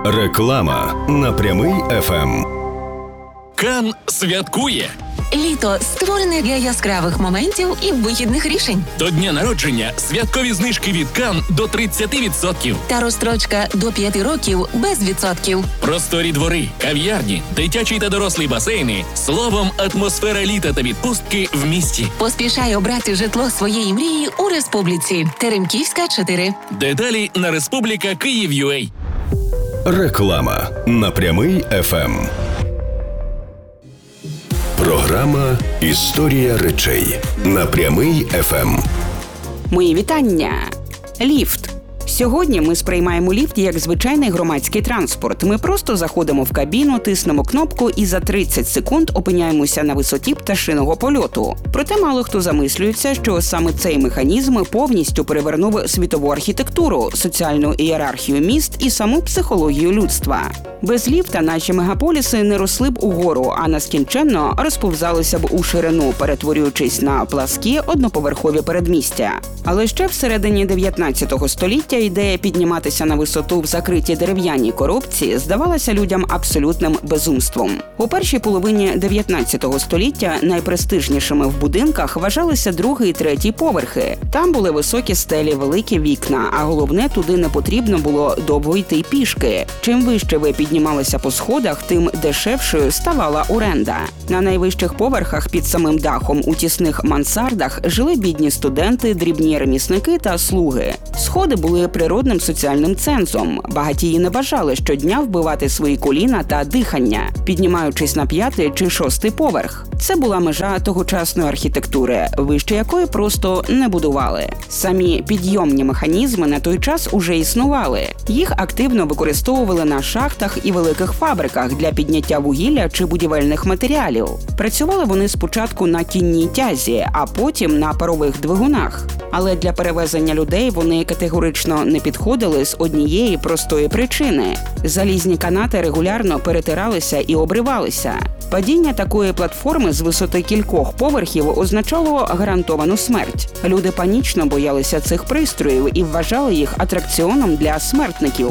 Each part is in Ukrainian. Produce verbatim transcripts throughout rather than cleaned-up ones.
Реклама на Прямий еф ем. Кан святкує. Літо створене для яскравих моментів і вихідних рішень. До дня народження святкові знижки від Кан до тридцять відсотків. Та розстрочка до п'яти років без відсотків. Просторі двори, кав'ярні, дитячі та дорослі басейни. Словом, атмосфера літа та відпустки в місті. Поспішай обрати житло своєї мрії у Республіці. Теремківська, чотири. Деталі на Республіка Київ.ua. Реклама на Прямий еф ем. Програма «Історія речей» на Прямий еф ем. Мої вітання! Ліфт. Сьогодні ми сприймаємо ліфт як звичайний громадський транспорт. Ми просто заходимо в кабіну, тиснемо кнопку і за тридцять секунд опиняємося на висоті пташиного польоту. Проте мало хто замислюється, що саме цей механізм повністю перевернув світову архітектуру, соціальну ієрархію міст і саму психологію людства. Без ліфта наші мегаполіси не росли б угору, а нескінченно розповзалися б у ширину, перетворюючись на пласкі одноповерхові передмістя. Але ще всередині дев'ятнадцятого століття ідея підніматися на висоту в закритій дерев'яній коробці здавалася людям абсолютним безумством. У першій половині дев'ятнадцятого століття найпрестижнішими в будинках вважалися другий і третій поверхи. Там були високі стелі, великі вікна, а головне, туди не потрібно було довго йти пішки. Чим вище ви піднімалися по сходах, тим дешевшою ставала оренда. На найвищих поверхах під самим дахом у тісних мансардах жили бідні студенти, дрібні ремісники та слуги. Сходи були природним соціальним цензом. Багатії не бажали щодня вбивати свої коліна та дихання, піднімаючись на п'ятий чи шостий поверх. Це була межа тогочасної архітектури, вище якої просто не будували. Самі підйомні механізми на той час уже існували. Їх активно використовували на шахтах і великих фабриках для підняття вугілля чи будівельних матеріалів. Працювали вони спочатку на кінній тязі, а потім на парових двигунах. Але для перевезення людей вони категорично не підходили з однієї простої причини. Залізні канати регулярно перетиралися і обривалися. Падіння такої платформи з висоти кількох поверхів означало гарантовану смерть. Люди панічно боялися цих пристроїв і вважали їх атракціоном для смертників.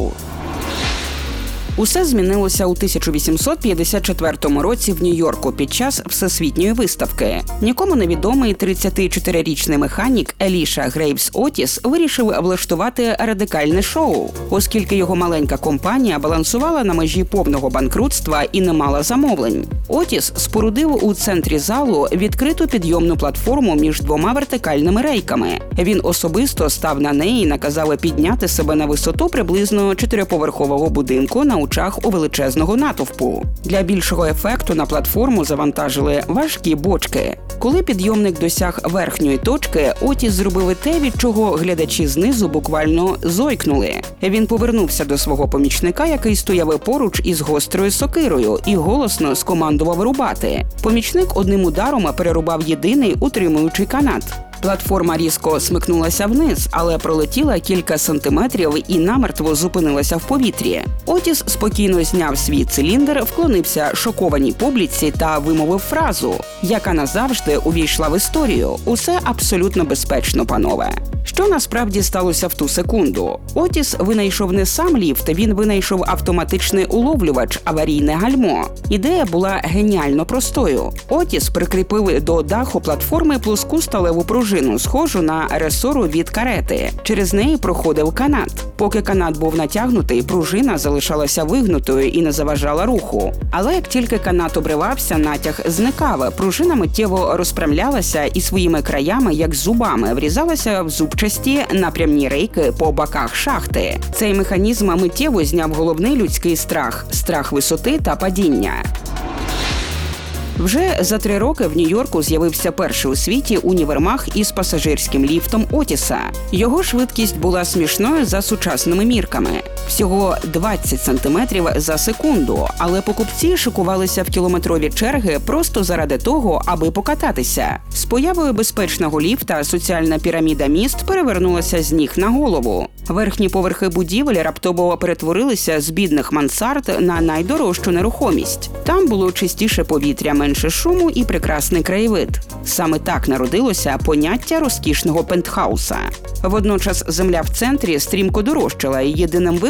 Усе змінилося у тисяча вісімсот п'ятдесят четвертому році в Нью-Йорку під час Всесвітньої виставки. Нікому невідомий тридцятичотирирічний механік Еліша Грейвс Отіс вирішив влаштувати радикальне шоу, оскільки його маленька компанія балансувала на межі повного банкрутства і не мала замовлень. Отіс спорудив у центрі залу відкриту підйомну платформу між двома вертикальними рейками. Він особисто став на неї і наказав підняти себе на висоту приблизно чотириповерхового будинку на очах у величезного натовпу. Для більшого ефекту на платформу завантажили важкі бочки. Коли підйомник досяг верхньої точки, Отіс зробив те, від чого глядачі знизу буквально зойкнули. Він повернувся до свого помічника, який стояв поруч із гострою сокирою, і голосно скомандував рубати. Помічник одним ударом перерубав єдиний утримуючий канат. Платформа різко смикнулася вниз, але пролетіла кілька сантиметрів і намертво зупинилася в повітрі. Отіс спокійно зняв свій циліндр, вклонився шокованій публіці та вимовив фразу, яка назавжди увійшла в історію: «Усе абсолютно безпечно, панове». Що насправді сталося в ту секунду? Отіс винайшов не сам ліфт, він винайшов автоматичний уловлювач, аварійне гальмо. Ідея була геніально простою. Отіс прикріпив до даху платформи плоску сталеву пружину, схожу на ресору від карети. Через неї проходив канат. Поки канат був натягнутий, пружина залишалася вигнутою і не заважала руху. Але як тільки канат обривався, натяг зникав. Пружина миттєво розпрямлялася і своїми краями, як зубами, врізалася в зубчасті напрямні рейки по боках шахти. Цей механізм миттєво зняв головний людський страх – страх висоти та падіння. Вже за три роки в Нью-Йорку з'явився перший у світі універмаг із пасажирським ліфтом Отіса. Його швидкість була смішною за сучасними мірками – всього двадцять сантиметрів за секунду, але покупці шикувалися в кілометрові черги просто заради того, аби покататися. З появою безпечного ліфта соціальна піраміда міст перевернулася з ніг на голову. Верхні поверхи будівель раптово перетворилися з бідних мансард на найдорожчу нерухомість. Там було чистіше повітря, менше шуму і прекрасний краєвид. Саме так народилося поняття розкішного пентхауса. Водночас земля в центрі стрімко дорожчала, і єдиним виходом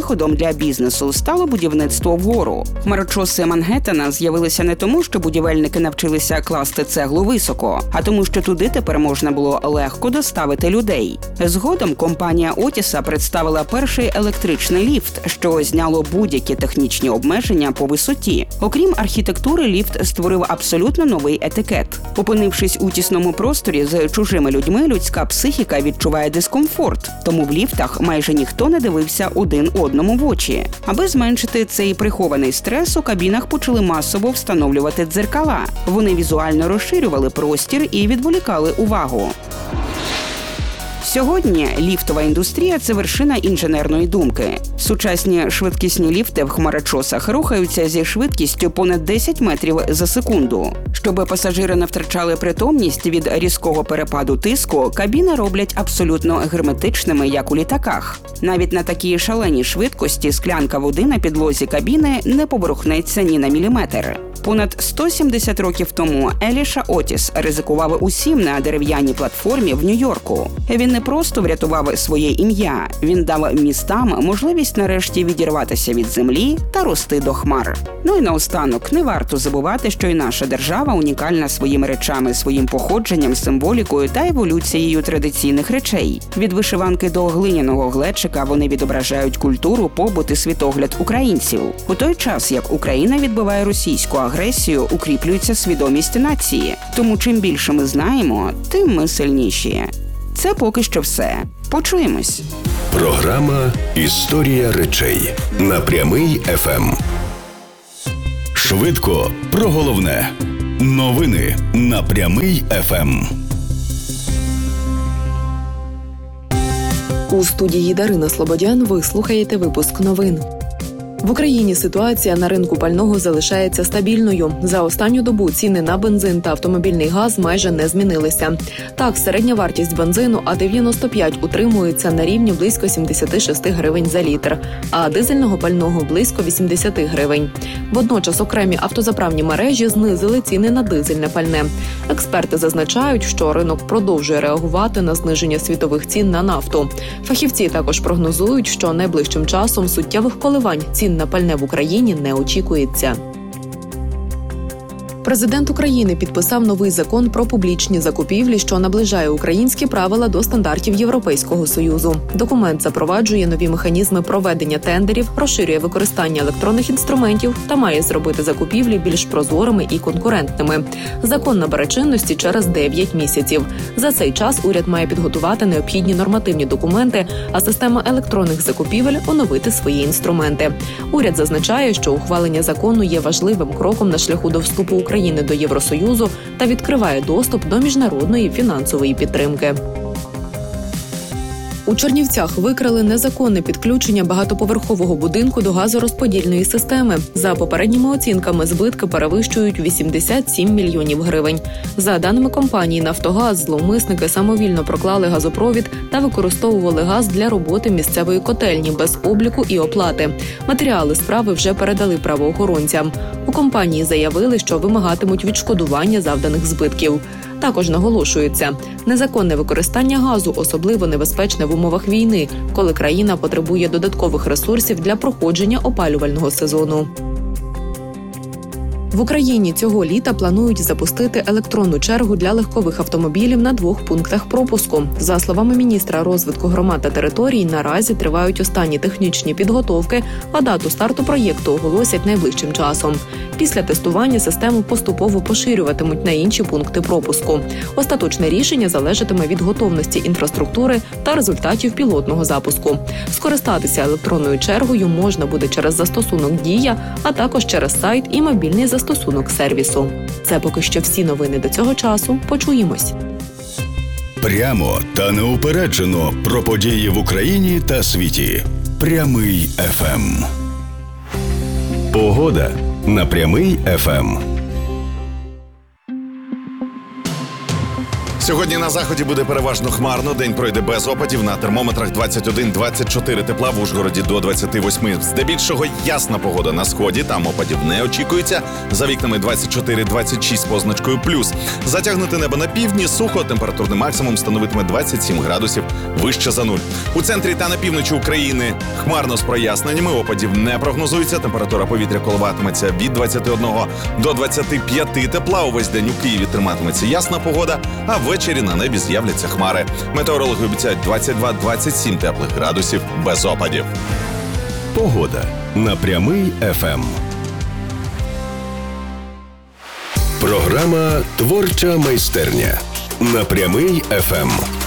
виходом для бізнесу стало будівництво вгору. Хмарочоси Мангеттена з'явилися не тому, що будівельники навчилися класти цеглу високо, а тому, що туди тепер можна було легко доставити людей. Згодом компанія Отіса представила перший електричний ліфт, що зняло будь-які технічні обмеження по висоті. Окрім архітектури, ліфт створив абсолютно новий етикет. Опинившись у тісному просторі з чужими людьми, людська психіка відчуває дискомфорт, тому в ліфтах майже ніхто не дивився один одному в очі. Аби зменшити цей прихований стрес, у кабінах почали масово встановлювати дзеркала. Вони візуально розширювали простір і відволікали увагу. Сьогодні ліфтова індустрія – це вершина інженерної думки. Сучасні швидкісні ліфти в хмарочосах рухаються зі швидкістю понад десять метрів за секунду. Щоб пасажири не втрачали притомність від різкого перепаду тиску, кабіни роблять абсолютно герметичними, як у літаках. Навіть на такій шаленій швидкості склянка води на підлозі кабіни не поворухнеться ні на міліметр. Понад сто сімдесят років тому Еліша Отіс ризикував усім на дерев'яній платформі в Нью-Йорку. Він не просто врятував своє ім'я, він дав містам можливість нарешті відірватися від землі та рости до хмар. Ну і наостанок, не варто забувати, що і наша держава унікальна своїми речами, своїм походженням, символікою та еволюцією традиційних речей. Від вишиванки до глиняного глечика вони відображають культуру, побут і світогляд українців. У той час, як Україна відбиває російську агресію, укріплюється свідомість нації. Тому чим більше ми знаємо, тим ми сильніші. Це поки що все. Почуємось. Програма «Історія речей» на Прямий еф ем. Швидко про головне. Новини на Прямий еф ем. У студії Дарина Слободян ви слухаєте випуск новин. В Україні ситуація на ринку пального залишається стабільною. За останню добу ціни на бензин та автомобільний газ майже не змінилися. Так, середня вартість бензину А дев'яносто п'ять утримується на рівні близько сімдесят шість гривень за літр, а дизельного пального – близько вісімдесят гривень. Водночас окремі автозаправні мережі знизили ціни на дизельне пальне. Експерти зазначають, що ринок продовжує реагувати на зниження світових цін на нафту. Фахівці також прогнозують, що найближчим часом суттєвих коливань цін на пальне в Україні не очікується. Президент України підписав новий закон про публічні закупівлі, що наближає українські правила до стандартів Європейського Союзу. Документ запроваджує нові механізми проведення тендерів, розширює використання електронних інструментів та має зробити закупівлі більш прозорими і конкурентними. Закон набере чинності через дев'ять місяців. За цей час уряд має підготувати необхідні нормативні документи, а система електронних закупівель оновити свої інструменти. Уряд зазначає, що ухвалення закону є важливим кроком на шляху до вступу України України до Євросоюзу та відкриває доступ до міжнародної фінансової підтримки. У Чернівцях викрили незаконне підключення багатоповерхового будинку до газорозподільної системи. За попередніми оцінками, збитки перевищують вісімдесят сім мільйонів гривень. За даними компанії «Нафтогаз», зловмисники самовільно проклали газопровід та використовували газ для роботи місцевої котельні без обліку і оплати. Матеріали справи вже передали правоохоронцям. У компанії заявили, що вимагатимуть відшкодування завданих збитків. Також наголошується, незаконне використання газу особливо небезпечне в умовах війни, коли країна потребує додаткових ресурсів для проходження опалювального сезону. В Україні цього літа планують запустити електронну чергу для легкових автомобілів на двох пунктах пропуску. За словами міністра розвитку громад та територій, наразі тривають останні технічні підготовки, а дату старту проєкту оголосять найближчим часом. Після тестування систему поступово поширюватимуть на інші пункти пропуску. Остаточне рішення залежатиме від готовності інфраструктури та результатів пілотного запуску. Скористатися електронною чергою можна буде через застосунок «Дія», а також через сайт і мобільний застосунок сервісу. Це поки що всі новини до цього часу. Почуємось. Прямо та неупереджено про події в Україні та світі. Прямий еф ем. Погода на Прямий еф ем. Сьогодні на заході буде переважно хмарно, день пройде без опадів, на термометрах двадцять один - двадцять чотири тепла, в Ужгороді до двадцять восьми. Здебільшого ясна погода на сході, там опадів не очікується. За вікнами двадцять чотири - двадцять шість з позначкою плюс. Затягнуте небо на півдні, сухо, температурний максимум становитиме двадцять сім градусів вище за нуль. У центрі та на півночі України хмарно з проясненнями, опадів не прогнозується, температура повітря коливатиметься від двадцяти одного до двадцяти п'яти тепла. Увесь день у Києві триматиметься ясна погода, а ввечері на небі з'являться хмари. Метеорологи обіцяють двадцять два - двадцять сім теплих градусів без опадів. Погода на Прямий еф ем. Програма «Творча майстерня» на Прямий еф ем.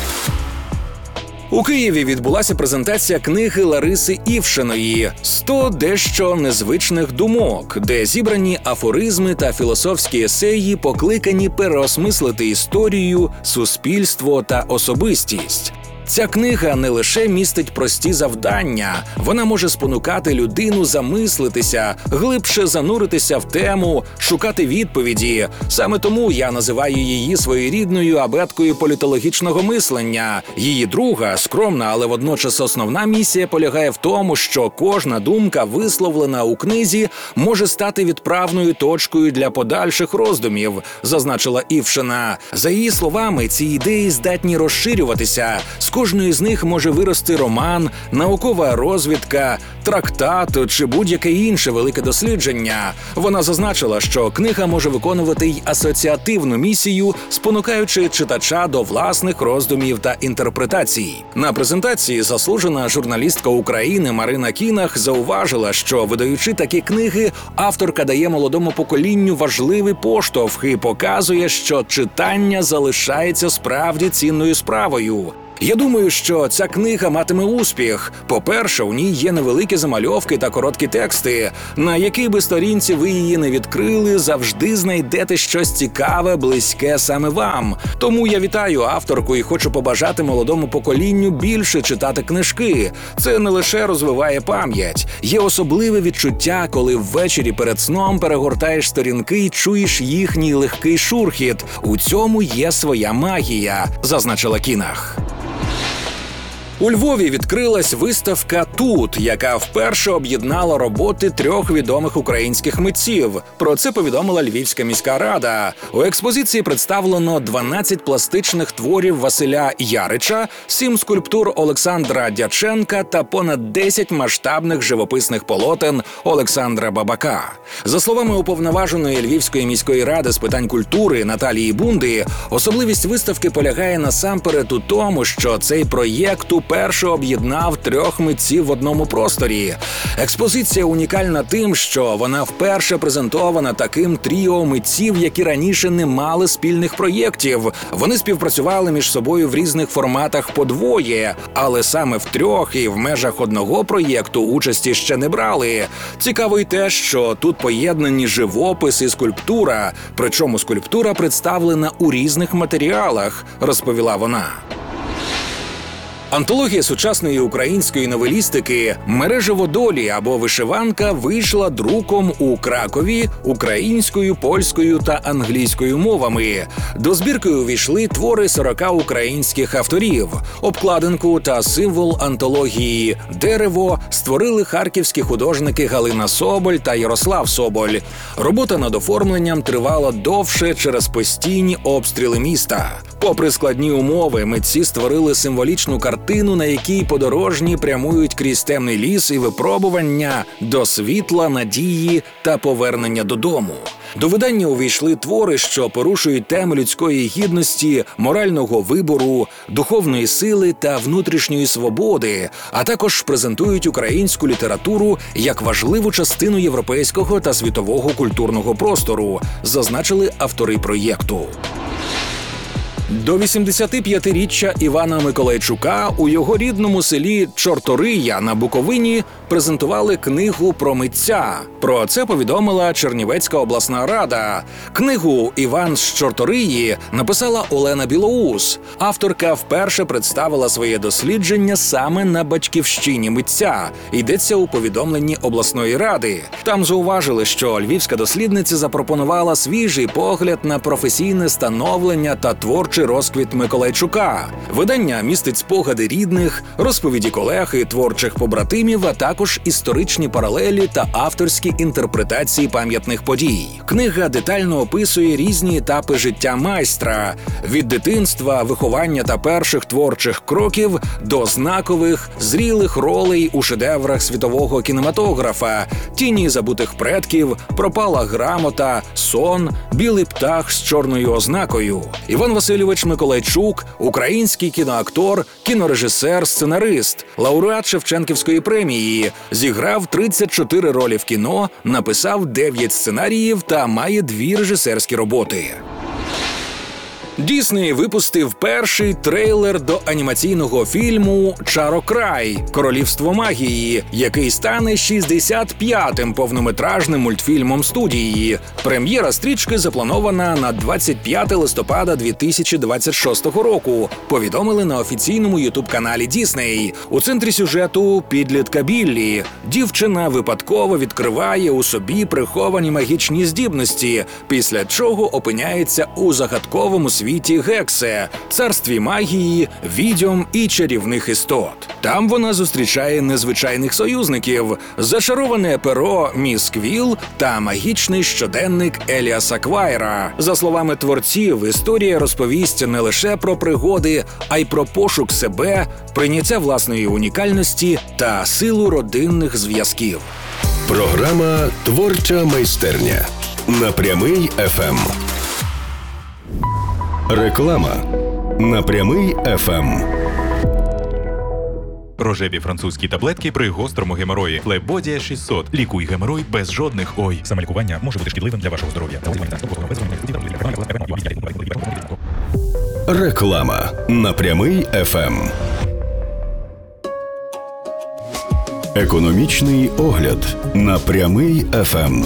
У Києві відбулася презентація книги Лариси Івшиної «сто дещо незвичних думок», де зібрані афоризми та філософські есеї, покликані переосмислити історію, суспільство та особистість. Ця книга не лише містить прості завдання, вона може спонукати людину замислитися, глибше зануритися в тему, шукати відповіді. Саме тому я називаю її своєрідною абеткою політологічного мислення. Її друга, скромна, але водночас основна місія полягає в тому, що кожна думка, висловлена у книзі, може стати відправною точкою для подальших роздумів, зазначила Івшина. За її словами, ці ідеї здатні розширюватися. З кожної з них може вирости роман, наукова розвідка, трактат чи будь-яке інше велике дослідження. Вона зазначила, що книга може виконувати й асоціативну місію, спонукаючи читача до власних роздумів та інтерпретацій. На презентації заслужена журналістка України Марина Кінах зауважила, що, видаючи такі книги, авторка дає молодому поколінню важливий поштовх і показує, що читання залишається справді цінною справою. Я думаю, що ця книга матиме успіх. По-перше, у ній є невеликі замальовки та короткі тексти. На якій би сторінці ви її не відкрили, завжди знайдете щось цікаве, близьке саме вам. Тому я вітаю авторку і хочу побажати молодому поколінню більше читати книжки. Це не лише розвиває пам'ять. Є особливе відчуття, коли ввечері перед сном перегортаєш сторінки і чуєш їхній легкий шурхіт. У цьому є своя магія, зазначила Кінах. У Львові відкрилась виставка «Тут», яка вперше об'єднала роботи трьох відомих українських митців. Про це повідомила Львівська міська рада. У експозиції представлено дванадцять пластичних творів Василя Ярича, сім скульптур Олександра Дяченка та понад десять масштабних живописних полотен Олександра Бабака. За словами уповноваженої Львівської міської ради з питань культури Наталії Бунди, особливість виставки полягає насамперед у тому, що цей проєкт уперше об'єднав трьох митців в одному просторі. Експозиція унікальна тим, що вона вперше презентована таким тріо митців, які раніше не мали спільних проєктів. Вони співпрацювали між собою в різних форматах подвоє, але саме в трьох і в межах одного проєкту участі ще не брали. Цікаво й те, що тут поєднані живопис і скульптура, причому скульптура представлена у різних матеріалах, розповіла вона. Антологія сучасної української новелістики «Мережево долі» або «Вишиванка» вийшла друком у Кракові українською, польською та англійською мовами. До збірки увійшли твори сорока українських авторів. Обкладинку та символ антології «Дерево» створили харківські художники Галина Соболь та Ярослав Соболь. Робота над оформленням тривала довше через постійні обстріли міста. Попри складні умови, митці створили символічну картину, на якій подорожні прямують крізь темний ліс і випробування до світла, надії та повернення додому. До видання увійшли твори, що порушують теми людської гідності, морального вибору, духовної сили та внутрішньої свободи, а також презентують українську літературу як важливу частину європейського та світового культурного простору, зазначили автори проєкту. До вісімдесятип'ятиріччя Івана Миколайчука у його рідному селі Чортория на Буковині презентували книгу про митця. Про це повідомила Чернівецька обласна рада. Книгу «Іван з Чорториї» написала Олена Білоус. Авторка вперше представила своє дослідження саме на батьківщині митця. Йдеться у повідомленні обласної ради. Там зауважили, що львівська дослідниця запропонувала свіжий погляд на професійне становлення та творчу творчий розквіт Миколайчука. Видання містить спогади рідних, розповіді колег і творчих побратимів, а також історичні паралелі та авторські інтерпретації пам'ятних подій. Книга детально описує різні етапи життя майстра – від дитинства, виховання та перших творчих кроків до знакових, зрілих ролей у шедеврах світового кінематографа, «Тіні забутих предків», «Пропала грамота», «Сон», «Білий птах з чорною ознакою». Іван Васильович Миколайчук – український кіноактор, кінорежисер, сценарист, лауреат Шевченківської премії, зіграв тридцять чотири ролі в кіно, написав дев'ять сценаріїв та має дві режисерські роботи. Дісней випустив перший трейлер до анімаційного фільму «Чарокрай. Королівство магії», який стане шістдесят п'ятим повнометражним мультфільмом студії. Прем'єра стрічки запланована на двадцять п'яте листопада дві тисячі двадцять шостого року, повідомили на офіційному ютуб-каналі Дісней. У центрі сюжету підлітка Біллі. Дівчина випадково відкриває у собі приховані магічні здібності, після чого опиняється у загадковому світі світі Гексе, царстві магії, відьом і чарівних істот. Там вона зустрічає незвичайних союзників – зачароване перо Міс Квіл та магічний щоденник Еліаса Квайра. За словами творців, історія розповість не лише про пригоди, а й про пошук себе, прийняття власної унікальності та силу родинних зв'язків. Програма «Творча майстерня» на Прямий еф ем. Реклама на Прямий еф ем. Рожеві французькі таблетки при гострому геморої. Флебодія шістсот. Лікуй геморой без жодних ой. Самолікування може бути шкідливим для вашого здоров'я. Реклама на Прямий еф ем. Економічний огляд на Прямий еф ем.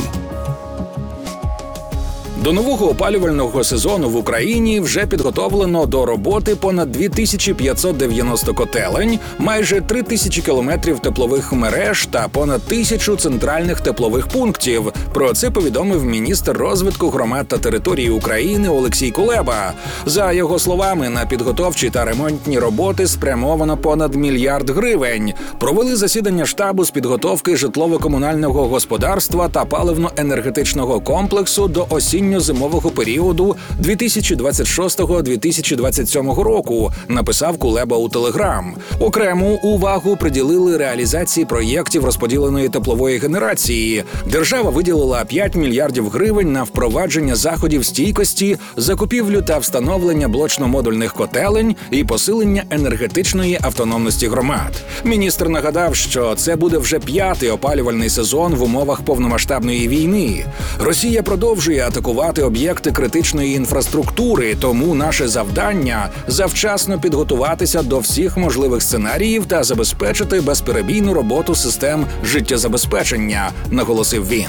До нового опалювального сезону в Україні вже підготовлено до роботи понад дві тисячі п'ятсот дев'яносто котелень, майже три тисячі кілометрів теплових мереж та понад тисячу центральних теплових пунктів. Про це повідомив міністр розвитку громад та території України Олексій Кулеба. За його словами, на підготовчі та ремонтні роботи спрямовано понад мільярд гривень. Провели засідання штабу з підготовки житлово-комунального господарства та паливно-енергетичного комплексу до осіннього зимового періоду дві тисячі двадцять шостого - дві тисячі двадцять сьомого року, написав Кулеба у Телеграм. Окрему увагу приділили реалізації проєктів розподіленої теплової генерації. Держава виділила п'ять мільярдів гривень на впровадження заходів стійкості, закупівлю та встановлення блочно-модульних котелень і посилення енергетичної автономності громад. Міністр нагадав, що це буде вже п'ятий опалювальний сезон в умовах повномасштабної війни. Росія продовжує атакувати об'єкти критичної інфраструктури, тому наше завдання – завчасно підготуватися до всіх можливих сценаріїв та забезпечити безперебійну роботу систем життєзабезпечення, наголосив він.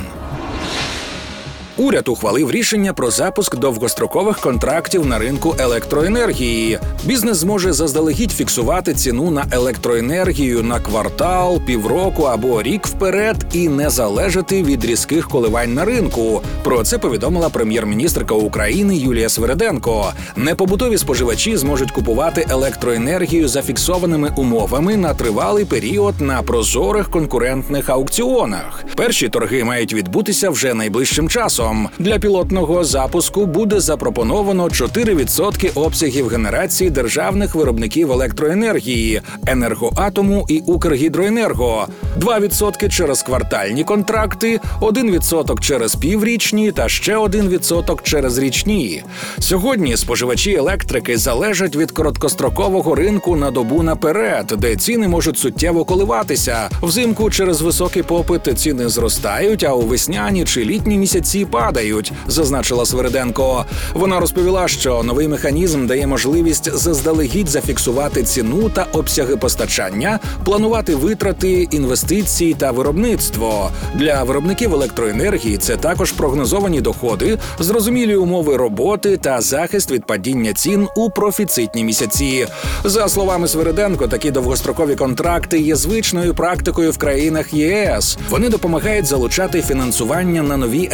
Уряд ухвалив рішення про запуск довгострокових контрактів на ринку електроенергії. Бізнес зможе заздалегідь фіксувати ціну на електроенергію на квартал, півроку або рік вперед і не залежати від різких коливань на ринку. Про це повідомила прем'єр-міністрка України Юлія Свериденко. Непобутові споживачі зможуть купувати електроенергію за фіксованими умовами на тривалий період на прозорих конкурентних аукціонах. Перші торги мають відбутися вже найближчим часом. Для пілотного запуску буде запропоновано чотири відсотки обсягів генерації державних виробників електроенергії – «Енергоатому» і «Укргідроенерго», два відсотки через квартальні контракти, один відсоток через піврічні та ще один відсоток через річні. Сьогодні споживачі електрики залежать від короткострокового ринку на добу наперед, де ціни можуть суттєво коливатися. Взимку через високий попит ціни зростають, а у весняні чи літні місяці падають, зазначила Свериденко. Вона розповіла, що новий механізм дає можливість заздалегідь зафіксувати ціну та обсяги постачання, планувати витрати, інвестиції та виробництво. Для виробників електроенергії це також прогнозовані доходи, зрозумілі умови роботи та захист від падіння цін у профіцитні місяці. За словами Свериденко, такі довгострокові контракти є звичною практикою в країнах ЄС. Вони допомагають залучати фінансування на нові енергетичні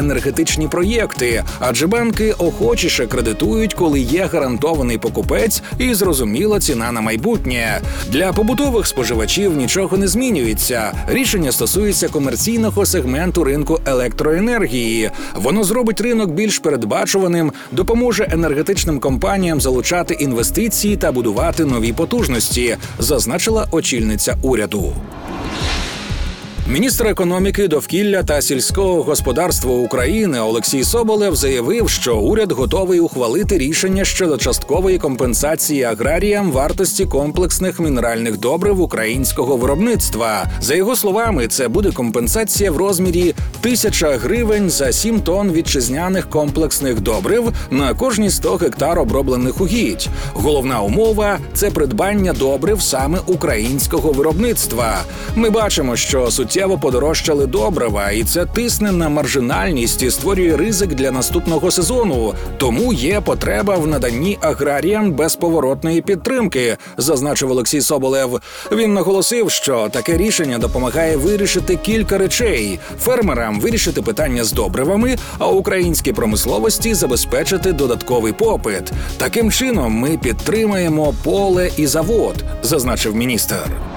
енергетичні проєкти, адже банки охочіше кредитують, коли є гарантований покупець і зрозуміла ціна на майбутнє. Для побутових споживачів нічого не змінюється. Рішення стосується комерційного сегменту ринку електроенергії. Воно зробить ринок більш передбачуваним, допоможе енергетичним компаніям залучати інвестиції та будувати нові потужності, зазначила очільниця уряду. Міністр економіки, довкілля та сільського господарства України Олексій Соболєв заявив, що уряд готовий ухвалити рішення щодо часткової компенсації аграріям вартості комплексних мінеральних добрив українського виробництва. За його словами, це буде компенсація в розмірі тисяча гривень за сім тонн вітчизняних комплексних добрив на кожні сто гектар оброблених угідь. Головна умова – це придбання добрив саме українського виробництва. Ми бачимо, що суттєво подорожчали добрива, і це тисне на маржинальність і створює ризик для наступного сезону. Тому є потреба в наданні аграріям безповоротної підтримки, зазначив Олексій Соболєв. Він наголосив, що таке рішення допомагає вирішити кілька речей: фермерам вирішити питання з добривами, а українській промисловості забезпечити додатковий попит. Таким чином ми підтримаємо поле і завод, зазначив міністр.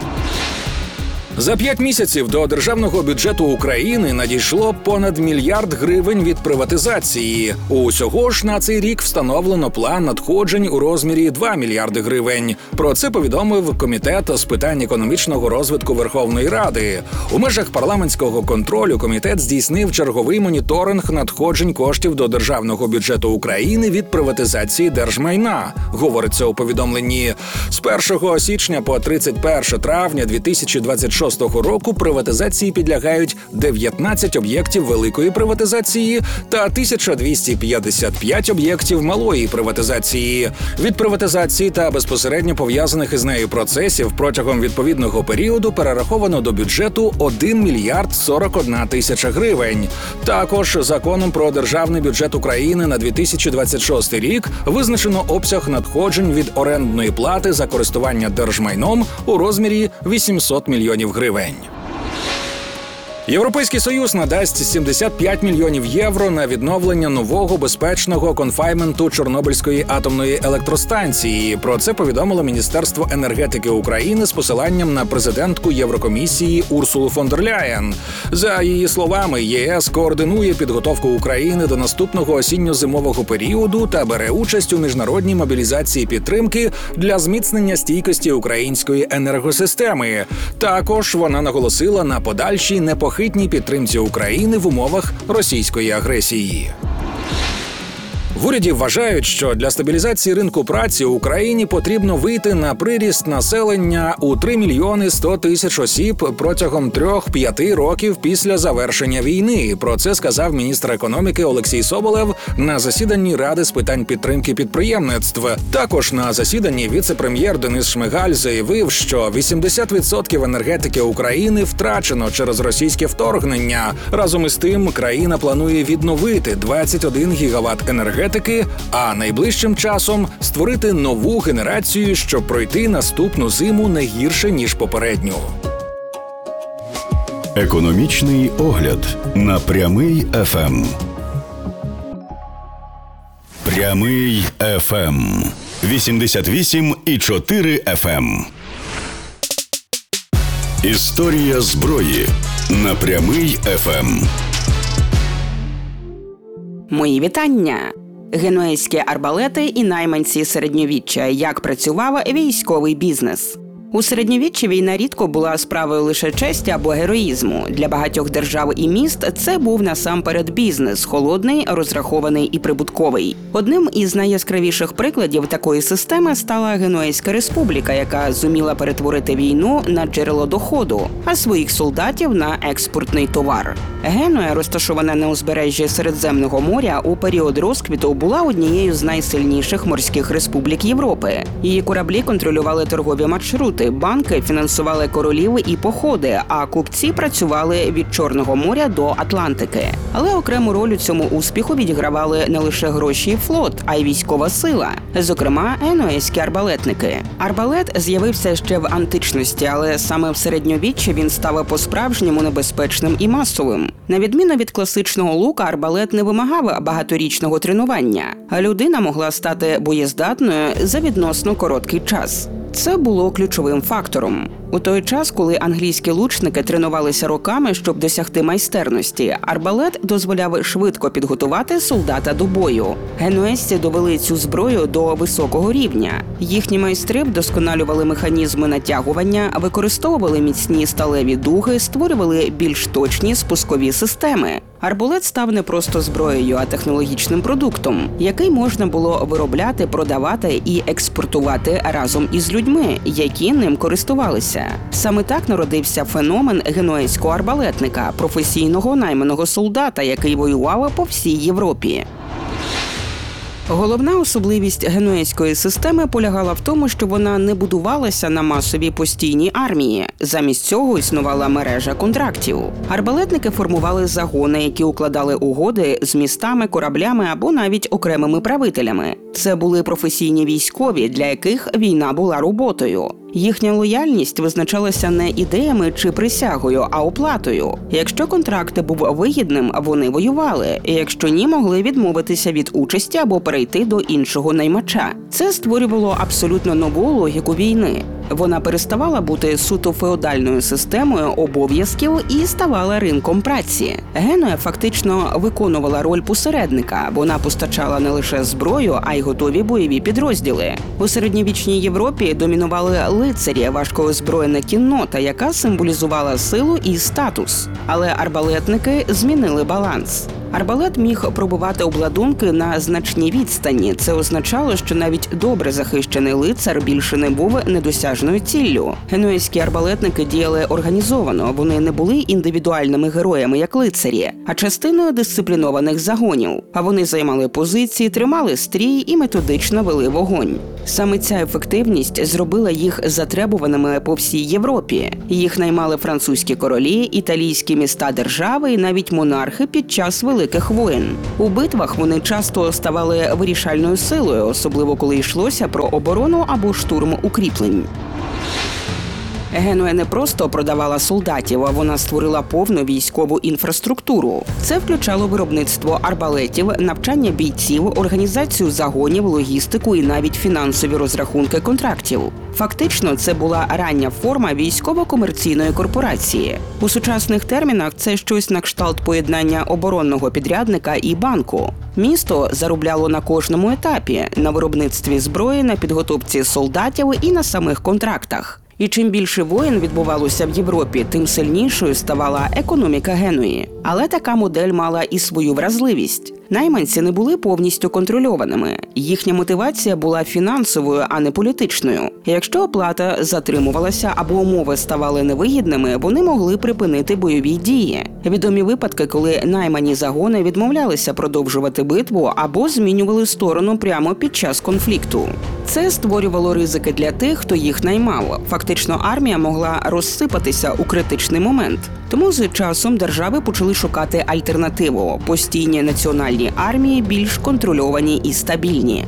За п'ять місяців до державного бюджету України надійшло понад мільярд гривень від приватизації. Усього ж на цей рік встановлено план надходжень у розмірі два мільярди гривень. Про це повідомив Комітет з питань економічного розвитку Верховної Ради. У межах парламентського контролю комітет здійснив черговий моніторинг надходжень коштів до державного бюджету України від приватизації держмайна, говориться у повідомленні. З першого січня по тридцять перше травня дві тисячі двадцять шостого року приватизації підлягають дев'ятнадцять об'єктів великої приватизації та тисяча двісті п'ятдесят п'ять об'єктів малої приватизації. Від приватизації та безпосередньо пов'язаних із нею процесів протягом відповідного періоду перераховано до бюджету один мільярд сорок одна тисяча гривень. Також законом про державний бюджет України на дві тисячі двадцять шостий рік визначено обсяг надходжень від орендної плати за користування держмайном у розмірі вісімсот мільйонів гривень. Європейський Союз надасть сімдесят п'ять мільйонів євро на відновлення нового безпечного конфайнменту Чорнобильської атомної електростанції. Про це повідомило Міністерство енергетики України з посиланням на президентку Єврокомісії Урсулу фон дер Ляєн. За її словами, ЄС координує підготовку України до наступного осінньо-зимового періоду та бере участь у міжнародній мобілізації підтримки для зміцнення стійкості української енергосистеми. Також вона наголосила на подальшій непохитній підтримці України в умовах російської агресії. В уряді вважають, що для стабілізації ринку праці Україні потрібно вийти на приріст населення у три мільйони сто тисяч осіб протягом трьох-п'яти років після завершення війни. Про це сказав міністр економіки Олексій Соболєв на засіданні Ради з питань підтримки підприємництв. Також на засіданні віце-прем'єр Денис Шмигаль заявив, що вісімдесят відсотків енергетики України втрачено через російське вторгнення. Разом із тим, країна планує відновити двадцять один гігават енергетики, а найближчим часом створити нову генерацію, щоб пройти наступну зиму не гірше, ніж попередню. Економічний огляд на Прямий еф ем. Прямий еф ем. вісімдесят вісім і чотири еф ем. Історія зброї на Прямий еф ем. Мої вітання! Генуезькі арбалети і найманці середньовіччя. Як працював військовий бізнес. У середньовіччі війна рідко була справою лише честі або героїзму. Для багатьох держав і міст це був насамперед бізнес – холодний, розрахований і прибутковий. Одним із найяскравіших прикладів такої системи стала Генуезька республіка, яка зуміла перетворити війну на джерело доходу, а своїх солдатів – на експортний товар. Генуя, розташована на узбережжі Середземного моря, у період розквіту була однією з найсильніших морських республік Європи. Її кораблі контролювали торгові маршрути, валюти, банки фінансували королів і походи, а купці працювали від Чорного моря до Атлантики. Але окрему роль у цьому успіху відігравали не лише гроші і флот, а й військова сила, зокрема генуезькі арбалетники. Арбалет з'явився ще в античності, але саме в середньовіччі він став по-справжньому небезпечним і масовим. На відміну від класичного лука, арбалет не вимагав багаторічного тренування, а людина могла стати боєздатною за відносно короткий час. Це було ключовим фактором. У той час, коли англійські лучники тренувалися роками, щоб досягти майстерності, арбалет дозволяв швидко підготувати солдата до бою. Генуезці довели цю зброю до високого рівня. Їхні майстри вдосконалювали механізми натягування, використовували міцні сталеві дуги, створювали більш точні спускові системи. Арбалет став не просто зброєю, а технологічним продуктом, який можна було виробляти, продавати і експортувати разом із людьми, які ним користувалися. Саме так народився феномен генуезького арбалетника, професійного найманого солдата, який воював по всій Європі. Головна особливість генуезької системи полягала в тому, що вона не будувалася на масовій постійній армії. Замість цього існувала мережа контрактів. Арбалетники формували загони, які укладали угоди з містами, кораблями або навіть окремими правителями. Це були професійні військові, для яких війна була роботою. Їхня лояльність визначалася не ідеями чи присягою, а оплатою. Якщо контракт був вигідним, вони воювали. Якщо ні, могли відмовитися від участі або перейти до іншого наймача. Це створювало абсолютно нову логіку війни. Вона переставала бути суто феодальною системою обов'язків і ставала ринком праці. Генуя фактично виконувала роль посередника. Вона постачала не лише зброю, а й готові бойові підрозділи. У середньовічній Європі домінували лицарі, важкоозброєна кіннота, яка символізувала силу і статус. Але арбалетники змінили баланс. Арбалет міг пробивати обладунки на значній відстані. Це означало, що навіть добре захищений лицар більше не був недосяжною ціллю. Генуезькі арбалетники діяли організовано, вони не були індивідуальними героями, як лицарі, а частиною дисциплінованих загонів. А вони займали позиції, тримали стрій і методично вели вогонь. Саме ця ефективність зробила їх затребуваними по всій Європі. Їх наймали французькі королі, італійські міста-держави і навіть монархи під час великих воєн. У битвах вони часто ставали вирішальною силою, особливо коли йшлося про оборону або штурм укріплень. Генуя не просто продавала солдатів, а вона створила повну військову інфраструктуру. Це включало виробництво арбалетів, навчання бійців, організацію загонів, логістику і навіть фінансові розрахунки контрактів. Фактично, це була рання форма військово-комерційної корпорації. У сучасних термінах це щось на кшталт поєднання оборонного підрядника і банку. Місто заробляло на кожному етапі – на виробництві зброї, на підготовці солдатів і на самих контрактах. І чим більше воєн відбувалося в Європі, тим сильнішою ставала економіка Генуї. Але така модель мала і свою вразливість. Найманці не були повністю контрольованими. Їхня мотивація була фінансовою, а не політичною. Якщо оплата затримувалася або умови ставали невигідними, вони могли припинити бойові дії. Відомі випадки, коли наймані загони відмовлялися продовжувати битву або змінювали сторону прямо під час конфлікту. Це створювало ризики для тих, хто їх наймав. Фактично, армія могла розсипатися у критичний момент. Тому з часом держави почали шукати альтернативу – постійні національні армії, більш контрольовані і стабільні.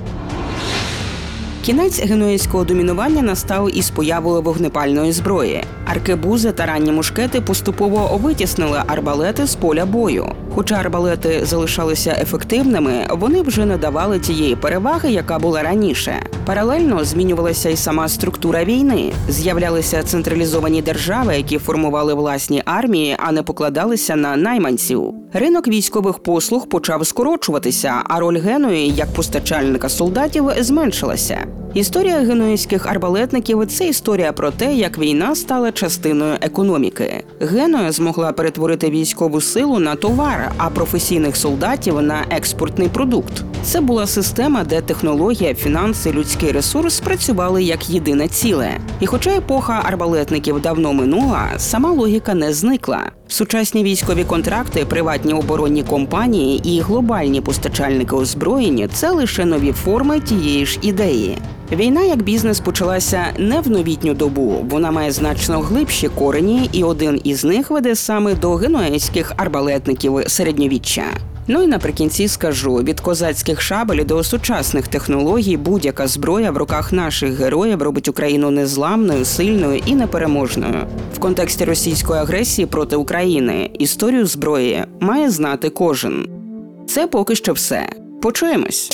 Кінець генуезького домінування настав із появою вогнепальної зброї. Аркебузи та ранні мушкети поступово витіснили арбалети з поля бою. Хоча арбалети залишалися ефективними, вони вже не давали тієї переваги, яка була раніше. Паралельно змінювалася й сама структура війни. З'являлися централізовані держави, які формували власні армії, а не покладалися на найманців. Ринок військових послуг почав скорочуватися, а роль Генуї як постачальника солдатів зменшилася. Історія генуезьких арбалетників – це історія про те, як війна стала частиною економіки. Генуя змогла перетворити військову силу на товар, а професійних солдатів – на експортний продукт. Це була система, де технологія, фінанси, людський ресурс працювали як єдине ціле. І хоча епоха арбалетників давно минула, сама логіка не зникла. Сучасні військові контракти, приватні оборонні компанії і глобальні постачальники озброєння – це лише нові форми тієї ж ідеї. Війна як бізнес почалася не в новітню добу, вона має значно глибші корені, і один із них веде саме до генуезьких арбалетників середньовіччя. Ну і наприкінці скажу, від козацьких шабель до сучасних технологій будь-яка зброя в руках наших героїв робить Україну незламною, сильною і непереможною. В контексті російської агресії проти України історію зброї має знати кожен. Це поки що все. Почуємось!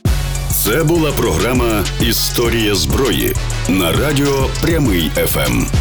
Це була програма «Історія зброї» на радіо «Прямий еф ем».